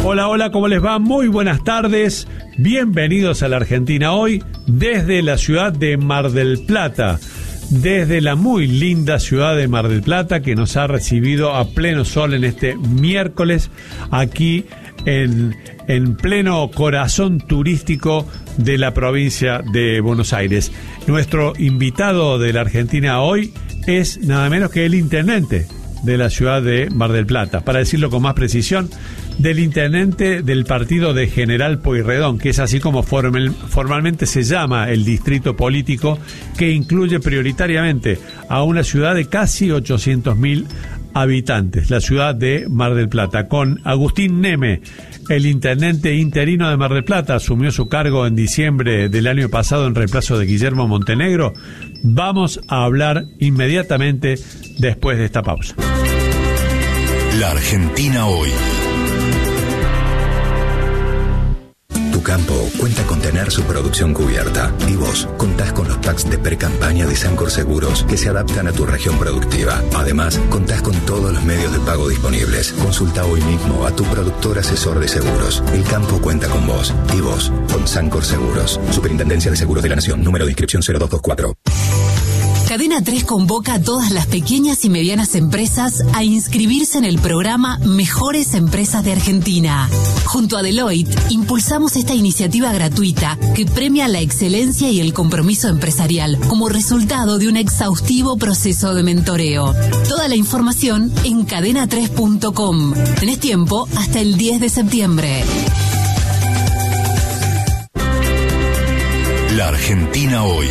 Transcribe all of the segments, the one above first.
Hola, hola, ¿cómo les va? Muy buenas tardes. Bienvenidos a la Argentina hoy desde la ciudad de Mar del Plata. Desde la muy linda ciudad de Mar del Plata, que nos ha recibido a pleno sol en este miércoles aquí en pleno corazón turístico de la provincia de Buenos Aires. Nuestro invitado de la Argentina hoy es nada menos que el intendente de la ciudad de Mar del Plata, para decirlo con más precisión, del intendente del partido de General Pueyrredón, que es así como formalmente se llama el distrito político, que incluye prioritariamente a una ciudad de casi 800.000 habitantes, la ciudad de Mar del Plata. Con Agustín Neme, el intendente interino de Mar del Plata, asumió su cargo en diciembre del año pasado en reemplazo de Guillermo Montenegro. Vamos a hablar inmediatamente después de esta pausa. La Argentina hoy. Tu campo cuenta con tener su producción cubierta y vos contás con los packs de pre-campaña de Sancor Seguros que se adaptan a tu región productiva. Además, contás con todos los medios de pago disponibles. Consulta hoy mismo a tu productor asesor de seguros. El campo cuenta con vos y vos con Sancor Seguros. Superintendencia de Seguros de la Nación. Número de inscripción 0224. Cadena 3 convoca a todas las pequeñas y medianas empresas a inscribirse en el programa Mejores Empresas de Argentina. Junto a Deloitte, impulsamos esta iniciativa gratuita que premia la excelencia y el compromiso empresarial como resultado de un exhaustivo proceso de mentoreo. Toda la información en cadena3.com. Tenés tiempo hasta el 10 de septiembre. La Argentina hoy.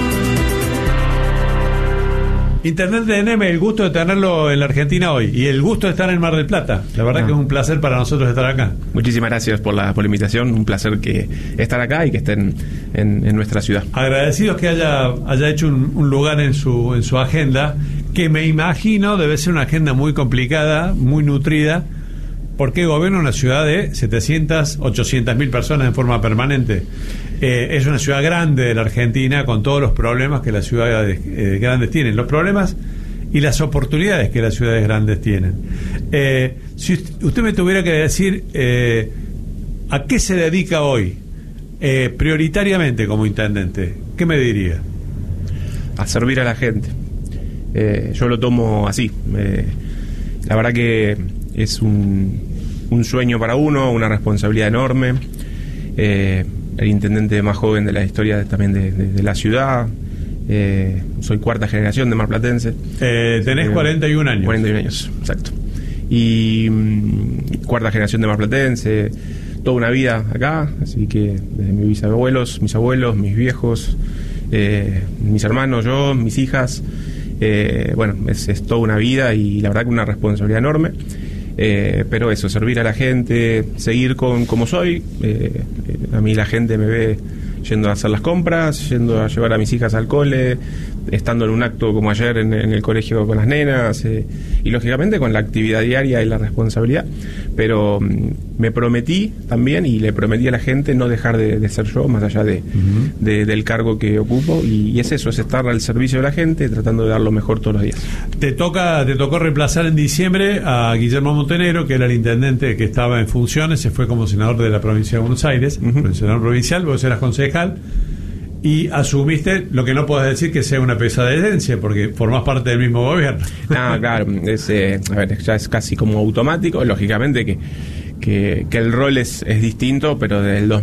Intendente de Neme, el gusto de tenerlo en la Argentina hoy y el gusto de estar en Mar del Plata. La verdad que es un placer para nosotros estar acá. Muchísimas gracias por la invitación. Un placer que estar acá y que estén en nuestra ciudad. Agradecidos que haya hecho un lugar en su agenda, que me imagino debe ser una agenda muy complicada, muy nutrida, porque gobierna una ciudad de 700, 800.000 personas en forma permanente. Es una ciudad grande de la Argentina, con todos los problemas que las ciudades grandes tienen, los problemas y las oportunidades que las ciudades grandes tienen. Si usted me tuviera que decir a qué se dedica hoy prioritariamente como intendente, ¿qué me diría? A servir a la gente. Yo lo tomo así. La verdad que es un sueño para uno, una responsabilidad enorme. El intendente más joven de la historia también de la ciudad. Soy cuarta generación de marplatense. Tenés 41 años. 41 años, exacto. Y cuarta generación de marplatense, toda una vida acá, así que desde mis bisabuelos, mis abuelos, mis viejos, mis hermanos, yo, mis hijas, bueno, es toda una vida y la verdad que una responsabilidad enorme. Pero eso, servir a la gente, seguir como soy. A mí la gente me ve yendo a hacer las compras, yendo a llevar a mis hijas al cole, estando en un acto como ayer en el colegio con las nenas, y lógicamente con la actividad diaria y la responsabilidad. Pero me prometí también, y le prometí a la gente, no dejar de ser yo, más allá del cargo que ocupo, y es eso, es estar al servicio de la gente, tratando de dar lo mejor todos los días. Te tocó reemplazar en diciembre a Guillermo Montenegro, que era el intendente que estaba en funciones, se fue como senador de la provincia de Buenos Aires, senador provincial, vos eras concejal, y asumiste lo que no podés decir que sea una pesadilla, porque formás parte del mismo gobierno. No, claro, ya es casi como automático, lógicamente que el rol es distinto, pero desde el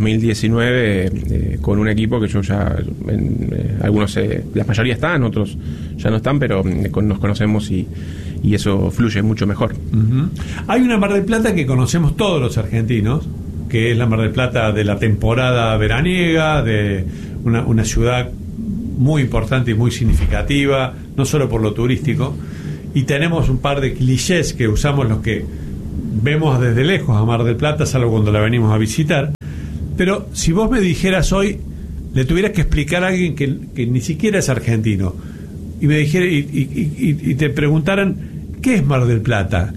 2019 con un equipo que yo ya, algunos, la mayoría están, otros ya no están, pero nos conocemos y eso fluye mucho mejor. Hay una Mar del Plata que conocemos todos los argentinos, que es la Mar del Plata de la temporada veraniega, de una ciudad muy importante y muy significativa, no solo por lo turístico, y tenemos un par de clichés que usamos los que vemos desde lejos a Mar del Plata, salvo cuando la venimos a visitar. Pero si vos me dijeras hoy, le tuvieras que explicar a alguien que ni siquiera es argentino, y me dijera y te preguntaran ¿qué es Mar del Plata?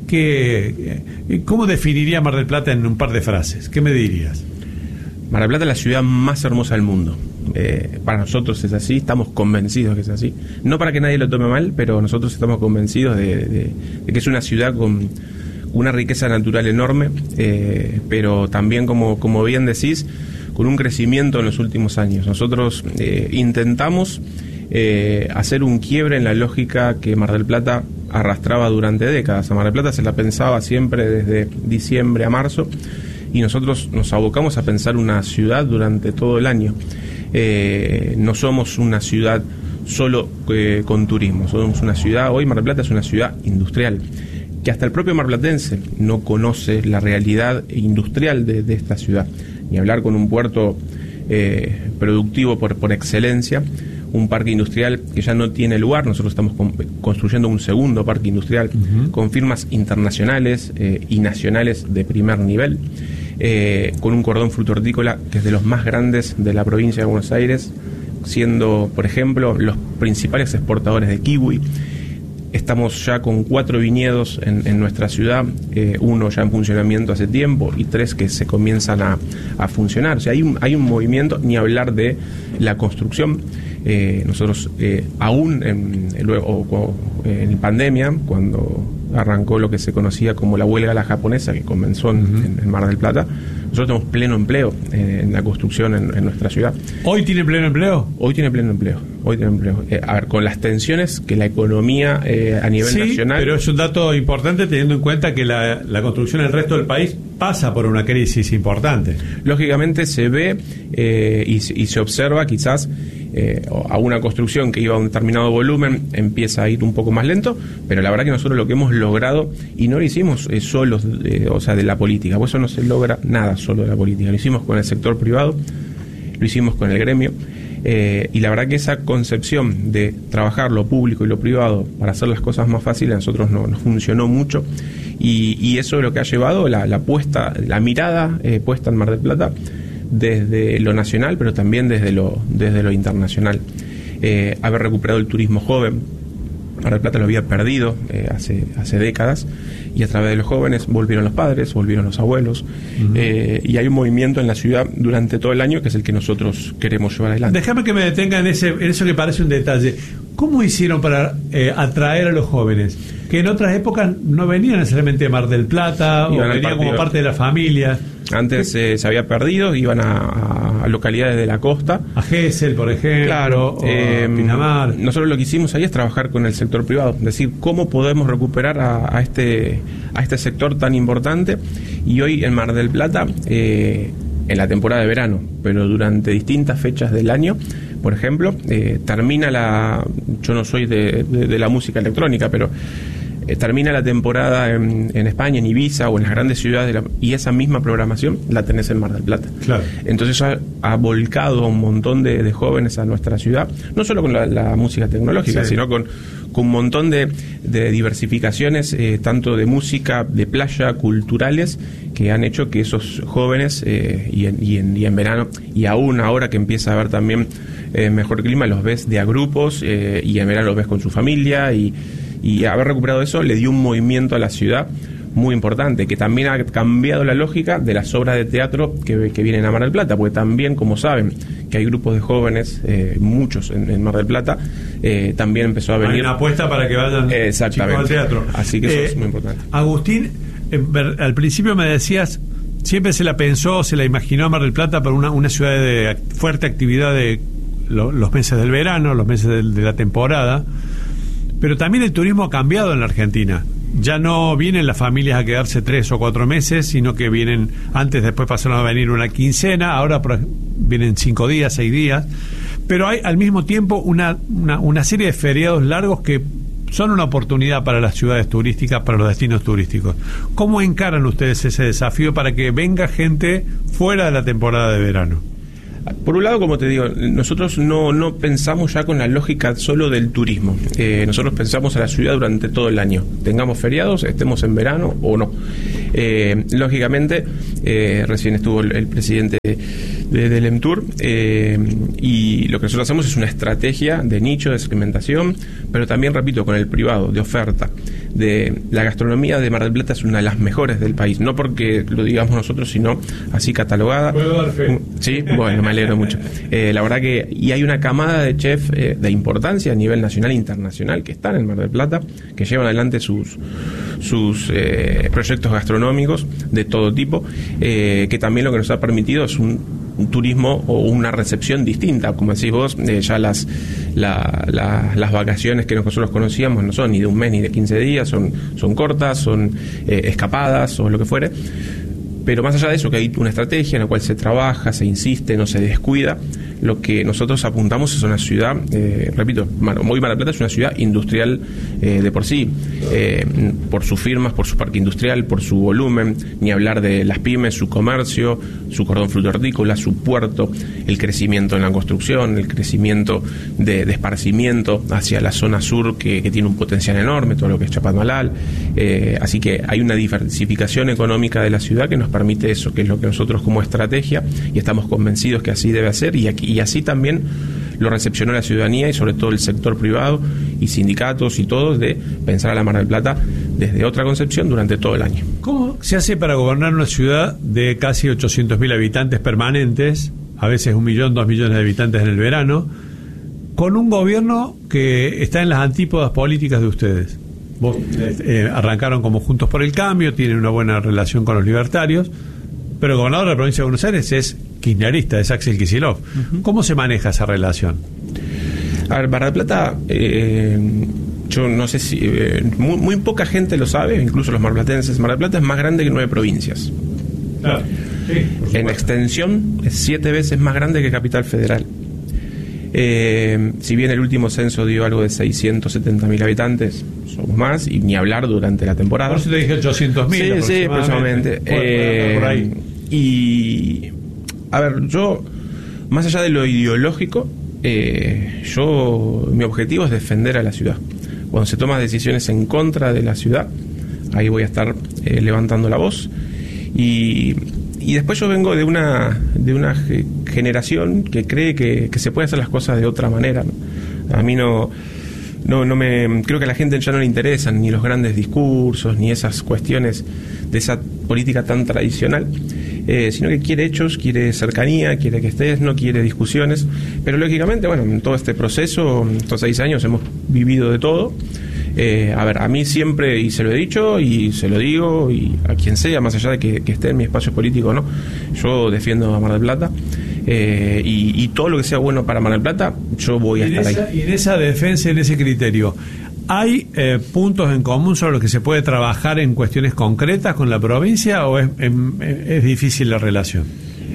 ¿Cómo definiría Mar del Plata en un par de frases? ¿Qué me dirías? Mar del Plata es la ciudad más hermosa del mundo. Para nosotros es así, estamos convencidos que es así. No para que nadie lo tome mal, pero nosotros estamos convencidos de que es una ciudad con una riqueza natural enorme, pero también, como bien decís, con un crecimiento en los últimos años. Nosotros intentamos hacer un quiebre en la lógica que Mar del Plata arrastraba durante décadas. A Mar del Plata se la pensaba siempre desde diciembre a marzo, y nosotros nos abocamos a pensar una ciudad durante todo el año. No somos una ciudad solo con turismo, somos una ciudad, hoy Mar del Plata es una ciudad industrial, que hasta el propio marplatense no conoce la realidad industrial de esta ciudad, ni hablar con un puerto productivo por excelencia, un parque industrial que ya no tiene lugar. Nosotros estamos construyendo un segundo parque industrial con firmas internacionales y nacionales de primer nivel, con un cordón fruto-hortícola que es de los más grandes de la provincia de Buenos Aires, siendo, por ejemplo, los principales exportadores de kiwi. Estamos ya con 4 viñedos en nuestra ciudad, 1 ya en funcionamiento hace tiempo y 3 que se comienzan a funcionar. O sea, hay un movimiento, ni hablar de la construcción. Nosotros aún en pandemia, cuando arrancó lo que se conocía como la huelga la japonesa, que comenzó en Mar del Plata, nosotros tenemos pleno empleo en la construcción en nuestra ciudad. ¿Hoy tiene pleno empleo? Hoy tiene pleno empleo. A ver, con las tensiones que la economía a nivel nacional... Pero es un dato importante teniendo en cuenta que la construcción en el resto del país pasa por una crisis importante. Lógicamente se ve y se observa quizás a una construcción que iba a un determinado volumen empieza a ir un poco más lento, pero la verdad que nosotros lo que hemos logrado, y no lo hicimos solos, o sea, de la política, por eso no se logra nada solo de la política, lo hicimos con el sector privado, lo hicimos con el gremio, y la verdad que esa concepción de trabajar lo público y lo privado para hacer las cosas más fáciles a nosotros nos funcionó mucho, y eso es lo que ha llevado la mirada puesta en Mar del Plata desde lo nacional, pero también desde lo internacional. Haber recuperado el turismo joven. Mar del Plata lo había perdido hace décadas, y a través de los jóvenes volvieron los padres, volvieron los abuelos, y hay un movimiento en la ciudad durante todo el año que es el que nosotros queremos llevar adelante. Déjame que me detenga en eso que parece un detalle. ¿Cómo hicieron para atraer a los jóvenes? Que en otras épocas no venían necesariamente de Mar del Plata, o venían como parte de la familia. Antes se había perdido, iban a localidades de la costa. A Gesell, por ejemplo, claro, o a Pinamar. Nosotros lo que hicimos ahí es trabajar con el sector privado, es decir, cómo podemos recuperar a este sector tan importante. Y hoy en Mar del Plata, en la temporada de verano, pero durante distintas fechas del año, por ejemplo, termina yo no soy de la música electrónica, pero termina la temporada en España, en Ibiza o en las grandes ciudades, y esa misma programación la tenés en Mar del Plata. Claro. Entonces ha volcado a un montón de jóvenes a nuestra ciudad, no solo con la música tecnológica, sino con un montón de diversificaciones, tanto de música, de playa, culturales, que han hecho que esos jóvenes, y en verano, y aún ahora que empieza a haber también mejor clima, los ves de a grupos, y en verano los ves con su familia, y haber recuperado eso le dio un movimiento a la ciudad muy importante, que también ha cambiado la lógica de las obras de teatro que vienen a Mar del Plata, porque también, como saben, que hay grupos de jóvenes, muchos en Mar del Plata, también empezó a venir... Hay una apuesta para que vayan chicos al teatro. Así que eso es muy importante. Agustín, al principio me decías, siempre se la imaginó a Mar del Plata por una ciudad de fuerte actividad de los meses del verano, los meses de la temporada. Pero también el turismo ha cambiado en la Argentina. Ya no vienen las familias a quedarse 3 o 4 meses, sino que vienen después pasaron a venir una quincena, ahora vienen 5 días, 6 días. Pero hay al mismo tiempo una serie de feriados largos que son una oportunidad para las ciudades turísticas, para los destinos turísticos. ¿Cómo encaran ustedes ese desafío para que venga gente fuera de la temporada de verano? Por un lado, como te digo, nosotros no pensamos ya con la lógica solo del turismo. Nosotros pensamos a la ciudad durante todo el año. Tengamos feriados, estemos en verano o no. Lógicamente, recién estuvo el presidente del EMTUR, y lo que nosotros hacemos es una estrategia de nicho, de segmentación, pero también, repito, con el privado, de oferta. La gastronomía de Mar del Plata es una de las mejores del país, no porque lo digamos nosotros, sino así catalogada. ¿Puedo dar fe? Sí, bueno, me alegro mucho. La verdad que, y hay una camada de chefs de importancia a nivel nacional e internacional que están en Mar del Plata, que llevan adelante sus proyectos gastronómicos de todo tipo, que también lo que nos ha permitido es un turismo o una recepción distinta. Como decís vos, ya las vacaciones que nosotros conocíamos no son ni de un mes ni de 15 días, son cortas, son escapadas o lo que fuere. Pero más allá de eso, que hay una estrategia en la cual se trabaja, se insiste, no se descuida, lo que nosotros apuntamos es una ciudad, repito, hoy Mar del Plata es una ciudad industrial de por sí, por sus firmas, por su parque industrial, por su volumen, ni hablar de las pymes, su comercio, su cordón fruto-hortícola, su puerto, el crecimiento en la construcción, el crecimiento de esparcimiento hacia la zona sur que tiene un potencial enorme, todo lo que es Chapadmalal, así que hay una diversificación económica de la ciudad que nos permite eso, que es lo que nosotros como estrategia, y estamos convencidos que así debe ser, y así también lo recepcionó la ciudadanía y sobre todo el sector privado y sindicatos y todos, de pensar a la Mar del Plata desde otra concepción durante todo el año. ¿Cómo se hace para gobernar una ciudad de casi 800.000 habitantes permanentes, a veces 1 millón, 2 millones de habitantes en el verano, con un gobierno que está en las antípodas políticas de ustedes? Vos arrancaron como Juntos por el Cambio, tienen una buena relación con los libertarios, pero el gobernador de la provincia de Buenos Aires es kirchnerista, es Axel Kicillof. ¿Cómo se maneja esa relación? A ver, Mar del Plata, yo no sé si muy poca gente lo sabe, incluso los marplatenses. Mar del Plata es más grande que 9 provincias. Claro. Sí, en extensión es 7 veces más grande que Capital Federal. Si bien el último censo dio algo de 670.000 habitantes, somos más, y ni hablar durante la temporada. Por eso te dije 800.000. Sí, aproximadamente. Por ahí. Y a ver, yo, más allá de lo ideológico, mi objetivo es defender a la ciudad. Cuando se toman decisiones en contra de la ciudad, ahí voy a estar levantando la voz. Y después yo vengo de una generación que cree que se puede hacer las cosas de otra manera, ¿no? A mí no me creo que a la gente ya no le interesan ni los grandes discursos ni esas cuestiones de esa política tan tradicional, sino que quiere hechos, quiere cercanía, quiere que estés, no quiere discusiones. Pero lógicamente, bueno, en todo este proceso, estos 6 años hemos vivido de todo. A ver, a mí siempre, y se lo he dicho y se lo digo, y a quien sea, más allá de que esté en mi espacio político o no, yo defiendo a Mar del Plata, y todo lo que sea bueno para Mar del Plata, yo voy a estar ahí. Y en esa defensa, en ese criterio, ¿hay puntos en común sobre los que se puede trabajar en cuestiones concretas con la provincia, o es difícil la relación?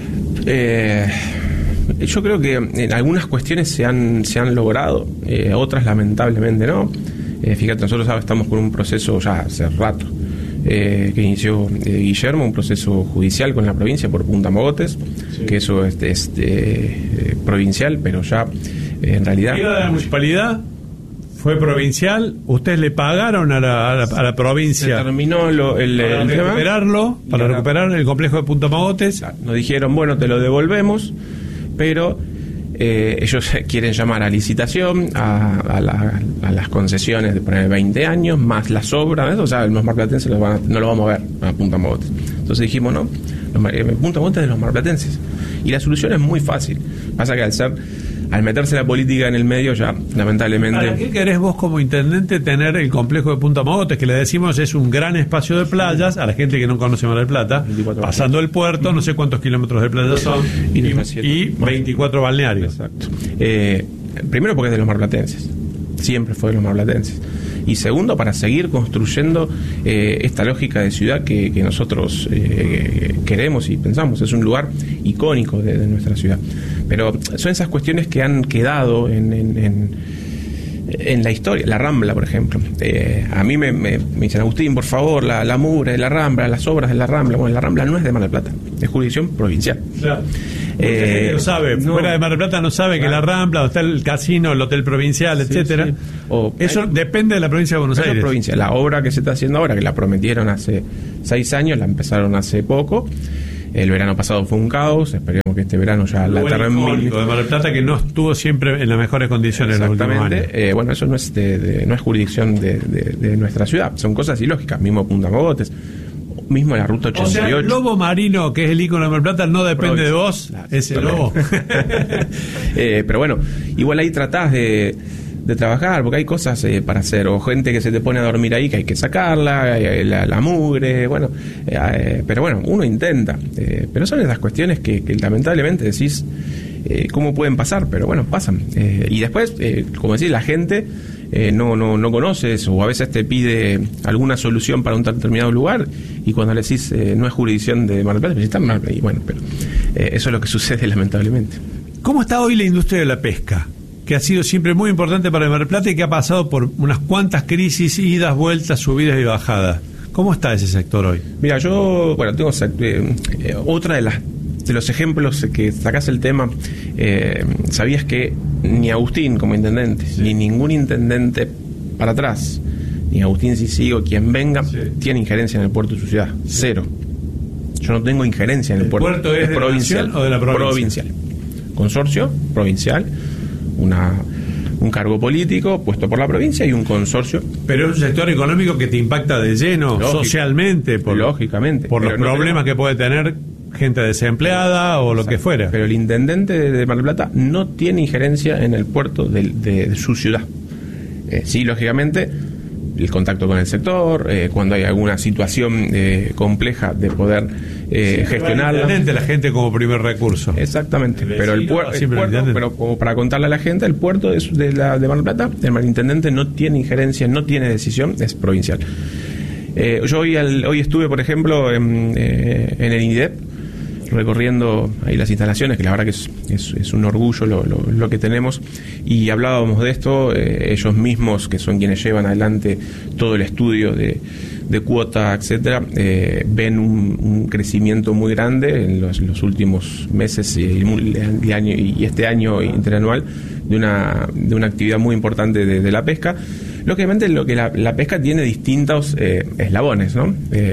Yo creo que en algunas cuestiones se han logrado, otras lamentablemente no. Fíjate, nosotros estamos con un proceso ya hace rato que inició Guillermo, un proceso judicial con la provincia por Punta Mogotes, sí. Que eso es provincial, pero ya en realidad... ¿Y la municipalidad fue provincial? ¿Ustedes le pagaron a la provincia? Se terminó el recuperarlo, para recuperar el complejo de Punta Mogotes. Nos dijeron, bueno, te lo devolvemos, pero... ellos quieren llamar a licitación a las concesiones de poner 20 años más las obras, o sea, los marplatenses no lo vamos a ver a Punta Mogotes. Entonces dijimos, no, Punta Mogotes es de los marplatenses, y la solución es muy fácil. Pasa que al meterse la política en el medio, ya lamentablemente... ¿Para qué querés vos como intendente tener el complejo de Punta Mogotes, que le decimos es un gran espacio de playas, a la gente que no conoce Mar del Plata, pasando el puerto, no sé cuántos kilómetros de playa son, y 24 balnearios? Exacto. Primero porque es de los marplatenses, siempre fue de los marplatenses. Y segundo, para seguir construyendo esta lógica de ciudad que nosotros queremos y pensamos. Es un lugar icónico de nuestra ciudad. Pero son esas cuestiones que han quedado en la historia. La Rambla, por ejemplo. A mí me dicen, Agustín, por favor, la mugre de la Rambla, las obras de la Rambla. Bueno, la Rambla no es de Mar del Plata, es jurisdicción provincial. Claro. No sabe, fuera de Mar del Plata no sabe, claro, que la Rambla, donde está el casino, el hotel provincial, etcétera. Sí. Eso depende de la provincia de Buenos Aires. Provincia. La obra que se está haciendo ahora, que la prometieron hace 6 años, la empezaron hace poco. El verano pasado fue un caos, esperemos que este verano ya la termine. De Mar del Plata, que no estuvo siempre en las mejores condiciones en los últimos años. Bueno, eso no es no es jurisdicción de nuestra ciudad, son cosas ilógicas, mismo Punta Mogotes, mismo la ruta 88. O sea, el lobo marino, que es el ícono de Mar del Plata, no depende de vos, es el lobo. Pero bueno, igual ahí tratás de trabajar, porque hay cosas para hacer, o gente que se te pone a dormir ahí que hay que sacarla, la mugre, bueno, pero bueno, uno intenta, pero son esas cuestiones que lamentablemente decís, ¿cómo pueden pasar? Pero bueno, pasan. Y después, como decís, la gente no conoce eso, o a veces te pide alguna solución para un determinado lugar, y cuando le decís, no es jurisdicción de Mar del Plata, está mal, y bueno, pero eso es lo que sucede lamentablemente. ¿Cómo está hoy la industria de la pesca? Que ha sido siempre muy importante para el Mar del Plata y que ha pasado por unas cuantas crisis, idas, vueltas, subidas y bajadas. ¿Cómo está ese sector hoy? Mira, yo, bueno, tengo otra de los ejemplos que sacás el tema. ¿Sabías que ni Agustín como intendente, ni ningún intendente para atrás, ni Agustín Sisigo, quien venga, tiene injerencia en el puerto de su ciudad? Cero. Yo no tengo injerencia en el puerto. ¿El puerto es provincial o de la provincia? Provincial. Consorcio provincial, un cargo político puesto por la provincia y un consorcio. Pero es un sector económico que te impacta de lleno, socialmente, lógicamente, por los problemas que puede tener gente desempleada o lo que fuera. Pero el intendente de Mar del Plata no tiene injerencia en el puerto de su ciudad. Sí, lógicamente, el contacto con el sector, cuando hay alguna situación compleja de poder gestionarla. La gente como primer recurso. Exactamente, pero el puerto, pero como para contarle a la gente, el puerto de Mar del Plata, el intendente no tiene injerencia, no tiene decisión, es provincial. Yo hoy estuve, por ejemplo, en el INIDEP, recorriendo ahí las instalaciones, que la verdad que es un orgullo lo que tenemos, y hablábamos de esto. Ellos mismos, que son quienes llevan adelante todo el estudio de cuota, etcétera, ven un crecimiento muy grande en los últimos meses y este año interanual de una actividad muy importante de la pesca. Lógicamente, lo que la pesca tiene distintos eslabones, ¿no?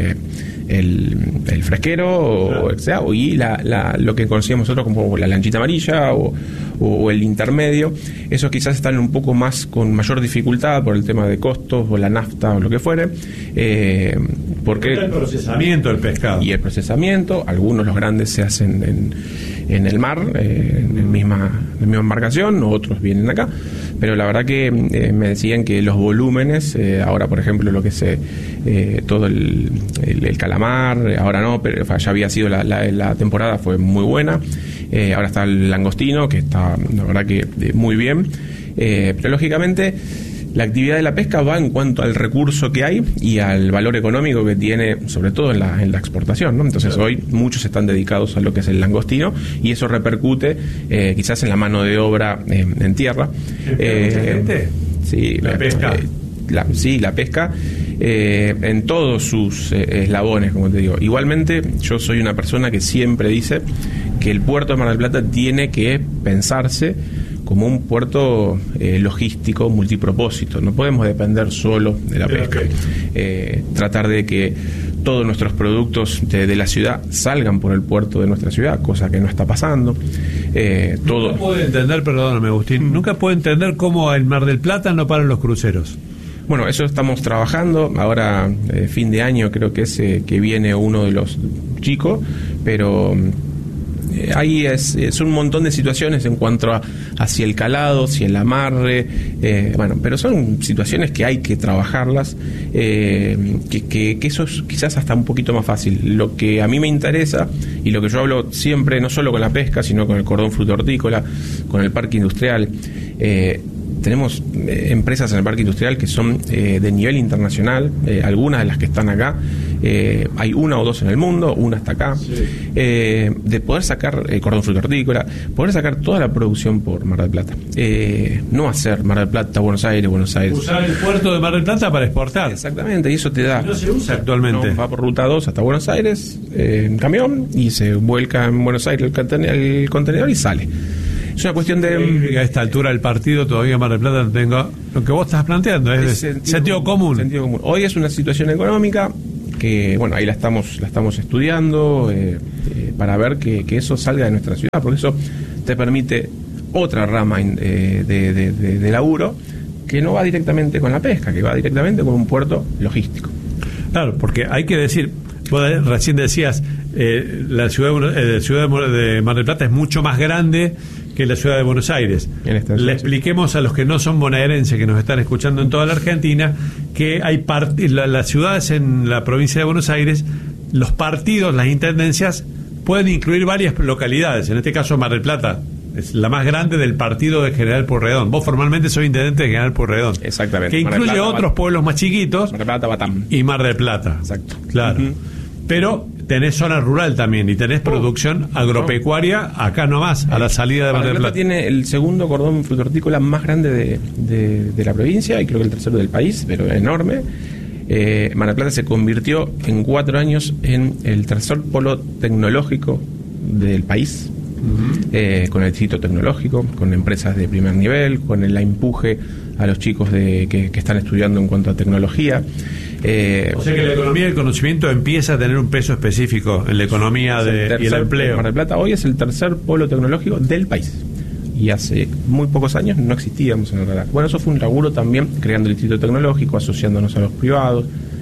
El fresquero, claro, y lo que conocíamos nosotros como la lanchita amarilla o el intermedio. Esos quizás están un poco más con mayor dificultad por el tema de costos o la nafta o lo que fuere, porque el procesamiento del pescado y el procesamiento, algunos los grandes se hacen en el mar, en la misma embarcación, otros vienen acá, pero la verdad que me decían que los volúmenes, ahora por ejemplo lo que es todo el calamar, ahora no, pero ya había sido la temporada, fue muy buena. Ahora está el langostino, que está la verdad que muy bien, pero lógicamente la actividad de la pesca va en cuanto al recurso que hay y al valor económico que tiene, sobre todo en la exportación, ¿no? Entonces, claro, hoy muchos están dedicados a lo que es el langostino, y eso repercute quizás en la mano de obra en tierra. Sí, la pesca. La pesca en todos sus eslabones, como te digo. Igualmente, yo soy una persona que siempre dice que el puerto de Mar del Plata tiene que pensarse como un puerto logístico multipropósito. No podemos depender solo de la pesca. Tratar de que todos nuestros productos de la ciudad salgan por el puerto de nuestra ciudad, cosa que no está pasando. Nunca puedo entender, perdóname Agustín, nunca puedo entender cómo en Mar del Plata no paran los cruceros. Bueno, eso estamos trabajando. Ahora, fin de año, creo que es que viene uno de los chicos, pero ahí es un montón de situaciones en cuanto hacia el calado, hacia el amarre, bueno, pero son situaciones que hay que trabajarlas, que eso es quizás hasta un poquito más fácil. Lo que a mí me interesa, y lo que yo hablo siempre, no solo con la pesca, sino con el cordón fruto-hortícola, con el parque industrial, tenemos empresas en el parque industrial que son de nivel internacional, algunas de las que están acá, hay una o dos en el mundo, una está acá, sí. De poder sacar cordón fruto-hortícola, poder sacar toda la producción por Mar del Plata, no hacer Mar del Plata, Buenos Aires. Usar el puerto de Mar del Plata para exportar. Exactamente, y eso te da. No se usa actualmente. No, va por ruta 2 hasta Buenos Aires en camión, y se vuelca en Buenos Aires el contenedor y sale. Es una cuestión de... A esta altura del partido todavía Mar del Plata no tengo... Lo que vos estás planteando es sentido común. Sentido común. Hoy es una situación económica, que bueno, ahí la estamos estudiando para ver que eso salga de nuestra ciudad, porque eso te permite otra rama de laburo que no va directamente con la pesca, que va directamente con un puerto logístico. Claro, porque hay que decir, vos recién decías, la ciudad de Mar del Plata es mucho más grande que la ciudad de Buenos Aires. Le expliquemos a los que no son bonaerenses, que nos están escuchando en toda la Argentina, que hay las ciudades en la provincia de Buenos Aires, los partidos, las intendencias, pueden incluir varias localidades. En este caso, Mar del Plata es la más grande del partido de General Pueyrredón. Vos formalmente sos intendente de General Pueyrredón. Exactamente. Que incluye Plata, otros pueblos más chiquitos. Mar del Plata, Batam. Y Mar del Plata. Exacto. Claro. Pero tenés zona rural también y tenés producción agropecuaria acá nomás, a la salida de Mar del Plata. Tiene el segundo cordón frutortícola más grande de la provincia y creo que el tercero del país, pero enorme. Mar del Plata se convirtió en 4 años en el tercer polo tecnológico del país. Con el distrito tecnológico, con empresas de primer nivel, con el empuje a los chicos que están estudiando en cuanto a tecnología. O sea que la economía del conocimiento empieza a tener un peso específico en la economía y el empleo. Mar del Plata hoy es el tercer polo tecnológico del país. Y hace muy pocos años no existíamos en realidad. Bueno, eso fue un laburo también, creando el distrito tecnológico, asociándonos a los privados,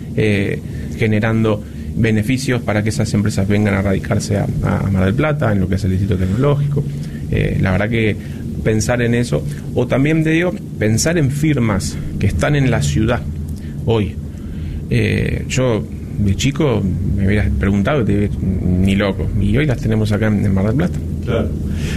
generando beneficios para que esas empresas vengan a radicarse a Mar del Plata, en lo que es el distrito tecnológico. La verdad que pensar en eso, o también pensar en firmas que están en la ciudad hoy. Yo de chico me hubieras preguntado y te diría, ni loco, y hoy las tenemos acá en Mar del Plata. Claro.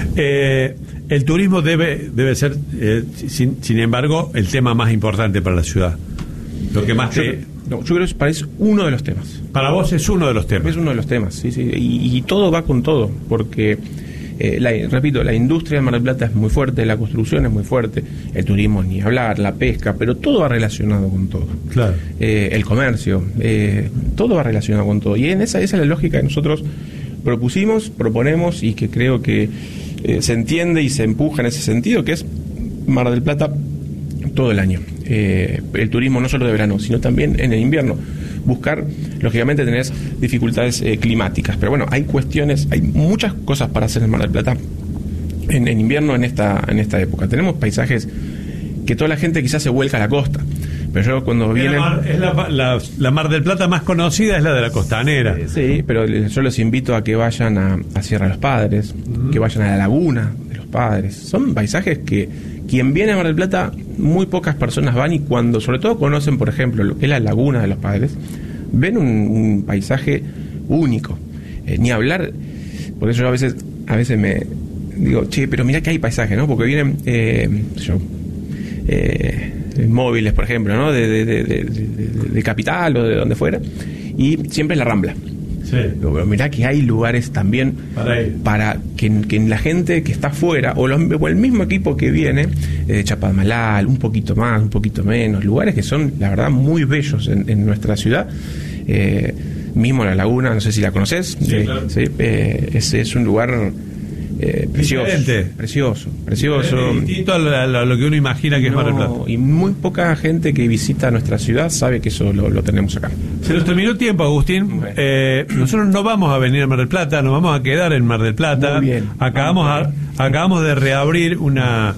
El turismo debe ser, sin embargo, el tema más importante para la ciudad. Lo que más yo creo que para eso es uno de los temas. Para vos es uno de los temas. Es uno de los temas, sí. Y todo va con todo, porque, repito, la industria de Mar del Plata es muy fuerte, la construcción es muy fuerte, el turismo ni hablar, la pesca, pero todo va relacionado con todo. Claro. El comercio, todo va relacionado con todo. Y esa es la lógica que nosotros proponemos y que creo que se entiende y se empuja en ese sentido, que es Mar del Plata todo el año. El turismo no solo de verano, sino también en el invierno. Buscar, lógicamente tenés dificultades climáticas, pero bueno, hay muchas cosas para hacer en Mar del Plata en invierno en esta época. Tenemos paisajes que toda la gente quizás se vuelca a la costa, pero yo cuando vienen... La Mar del Plata más conocida es la de la Costanera. Sí, pero yo los invito a que vayan a Sierra de los Padres, que vayan a la Laguna de los Padres. Son paisajes que quien viene a Mar del Plata, muy pocas personas van, y cuando sobre todo conocen, por ejemplo, lo que es la Laguna de los Padres, ven un paisaje único. Ni hablar, por eso yo a veces me digo, che, pero mirá que hay paisaje, ¿no? Porque vienen móviles, por ejemplo, ¿no? De Capital o de donde fuera, y siempre es la Rambla. Sí. Pero mirá que hay lugares también para que la gente que está afuera o el mismo equipo que viene de Chapadmalal, un poquito más, un poquito menos, lugares que son la verdad muy bellos en nuestra ciudad. Mismo la Laguna, no sé si la conoces. Sí, claro. ¿Sí? Es un lugar precioso. Distinto a lo que uno imagina que es Mar del Plata. Y muy poca gente que visita nuestra ciudad sabe que eso lo tenemos acá. Se nos terminó el tiempo, Agustín. Nosotros no vamos a venir a Mar del Plata, nos vamos a quedar en Mar del Plata. Muy bien. Acabamos de reabrir una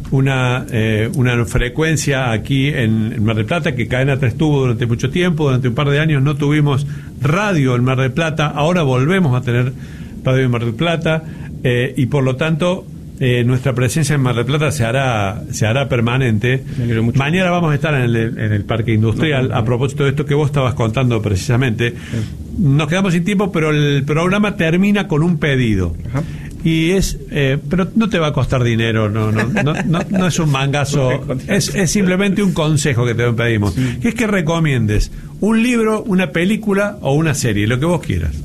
frecuencia aquí en Mar del Plata, que Cadena 3 tuvo durante mucho tiempo. Durante un par de años no tuvimos radio en Mar del Plata, ahora volvemos a tener radio en Mar del Plata, y por lo tanto nuestra presencia en Mar del Plata se hará permanente. Mañana vamos a estar en el Parque Industrial. A propósito de esto que vos estabas contando precisamente, nos quedamos sin tiempo, pero el programa termina con un pedido. Ajá. Y pero no te va a costar dinero, no es un mangazo, es simplemente un consejo que te pedimos, que es que recomiendes un libro, una película o una serie, lo que vos quieras.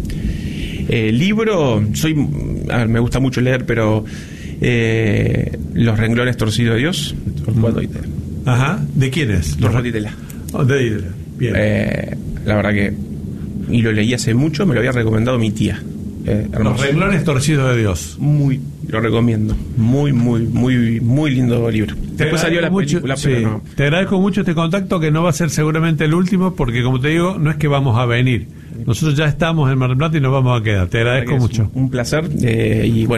Libro, me gusta mucho leer, pero Los renglones torcidos de Dios, Torcuato Ditela. Ajá, ¿de quién es? Torcuato Ditela. De Ditela, bien. La verdad que, y lo leí hace mucho, me lo había recomendado mi tía. Los renglones torcidos de Dios. Muy lo recomiendo. Muy, muy, muy, muy lindo libro. Después salió la película, sí. pero no. Te agradezco mucho este contacto, que no va a ser seguramente el último, porque como te digo, no es que vamos a venir. Nosotros ya estamos en Mar del Plata y nos vamos a quedar. Te agradezco mucho. Un placer y bueno.